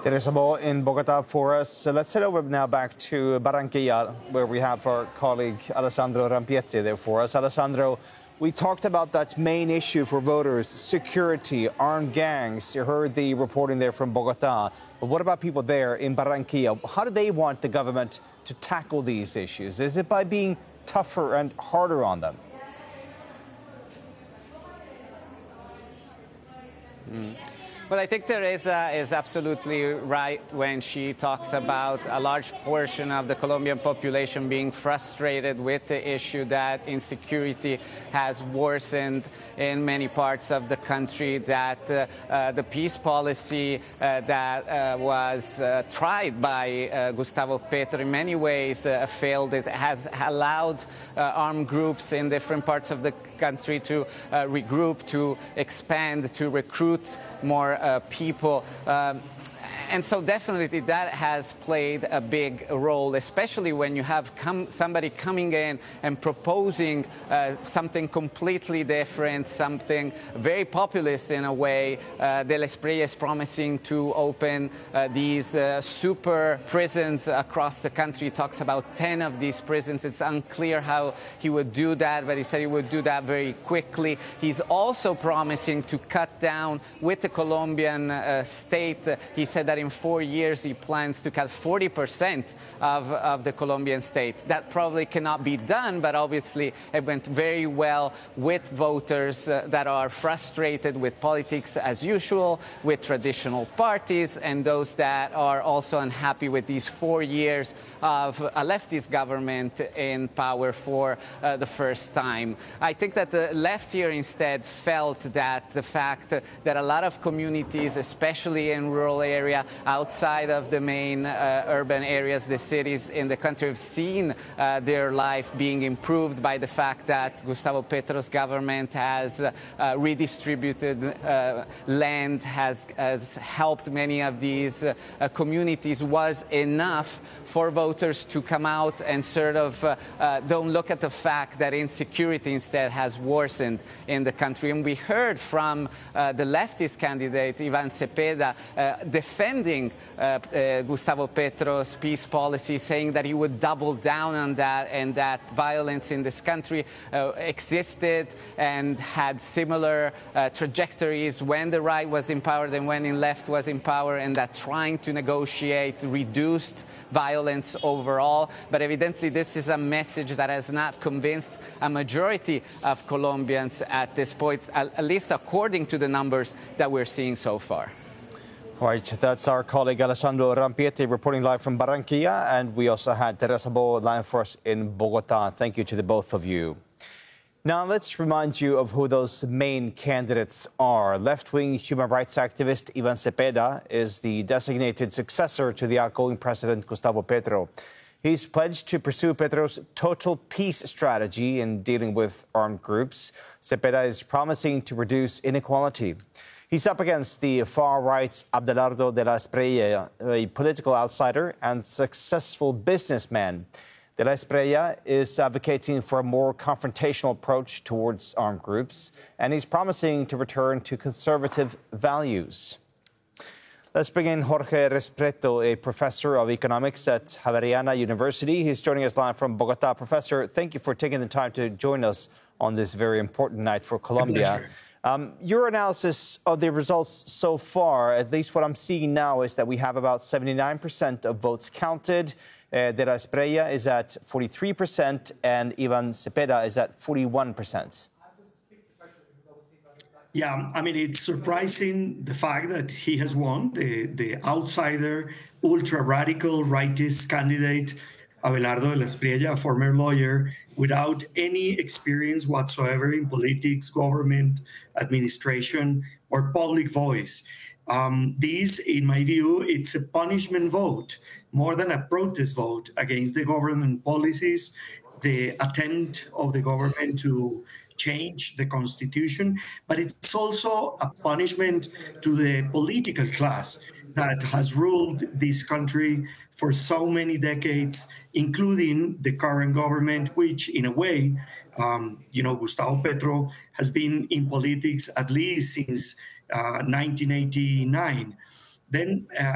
Teresa Bo in Bogota for us. So let's head over now back to Barranquilla, where we have our colleague Alessandro Rampietti there for us. Alessandro, we talked about that main issue for voters, security, armed gangs. You heard the reporting there from Bogota. But what about people there in Barranquilla? How do they want the government to tackle these issues? Is it by being tougher and harder on them? Well, I think Teresa is absolutely right when she talks about a large portion of the Colombian population being frustrated with the issue that insecurity has worsened in many parts of the country, that the peace policy that was tried by Gustavo Petro in many ways failed. It has allowed armed groups in different parts of the country to regroup, to expand, to recruit more people. And so definitely that has played a big role, especially when you have somebody coming in and proposing something completely different, something very populist in a way. De la Espriella is promising to open these super prisons across the country. He talks about 10 of these prisons. It's unclear how he would do that, but he said he would do that very quickly. He's also promising to cut down with the Colombian state. He said that in 4 years he plans to cut 40% of the Colombian state. That probably cannot be done, but obviously it went very well with voters that are frustrated with politics as usual, with traditional parties, and those that are also unhappy with these 4 years of a leftist government in power for the first time. I think that the left here instead felt that the fact that a lot of communities, especially in rural area, outside of the main urban areas, the cities in the country, have seen their life being improved by the fact that Gustavo Petro's government has redistributed land, has helped many of these communities, was enough for voters to come out and sort of don't look at the fact that insecurity instead has worsened in the country. And we heard from the leftist candidate, Ivan Cepeda, defending Gustavo Petro's peace policy, saying that he would double down on that and that violence in this country existed and had similar trajectories when the right was in power than when the left was in power, and that trying to negotiate reduced violence overall. But evidently this is a message that has not convinced a majority of Colombians at this point, at least according to the numbers that we're seeing so far. All right, that's our colleague Alessandro Rampietti reporting live from Barranquilla, and we also had Teresa Bo live for us in Bogota. Thank you to the both of you. Now let's remind you of who those main candidates are. Left-wing human rights activist Ivan Cepeda is the designated successor to the outgoing president Gustavo Petro. He's pledged to pursue Petro's total peace strategy in dealing with armed groups. Cepeda is promising to reduce inequality. He's up against the far-right's Abelardo de la Espriella, a political outsider and successful businessman. De la Espriella is advocating for a more confrontational approach towards armed groups, and he's promising to return to conservative values. Let's bring in Jorge Respreto, a professor of economics at Javeriana University. He's joining us live from Bogota. Professor, thank you for taking the time to join us on this very important night for Colombia. Your analysis of the results so far, at least what I'm seeing now, is that we have about 79% of votes counted. De la Espriella is at 43% and Ivan Cepeda is at 41%. Yeah, I mean, it's surprising the fact that he has won, the outsider, ultra-radical rightist candidate, Abelardo de la Espriella, a former lawyer, without any experience whatsoever in politics, government, administration, or public voice. This, in my view, it's a punishment vote, more than a protest vote against the government policies, the attempt of the government to change the constitution, but it's also a punishment to the political class that has ruled this country for so many decades, including the current government, which in a way, Gustavo Petro has been in politics at least since 1989. Then